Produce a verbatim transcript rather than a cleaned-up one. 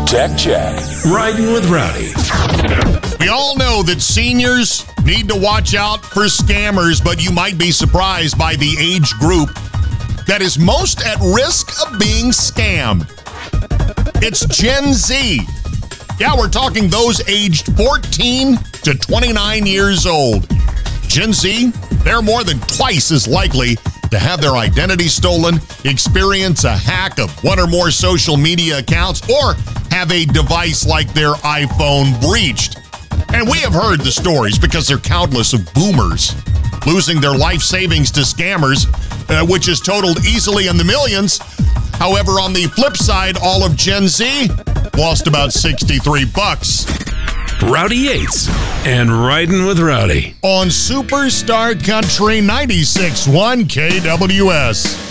Tech Check. Riding with Rowdy. We all know that seniors need to watch out for scammers, but you might be surprised by the age group that is most at risk of being scammed. It's Gen Z. Yeah, we're talking those aged fourteen to twenty-nine years old. Gen Z, they're more than twice as likely to have their identity stolen, experience a hack of one or more social media accounts, or have a device like their iPhone breached. And we have heard the stories because they're countless of boomers losing their life savings to scammers, uh, which is totaled easily in the millions. However, on the flip side, all of Gen Z lost about sixty-three bucks. Rowdy Yates and Riding with Rowdy On Superstar Country ninety-six point one K W S.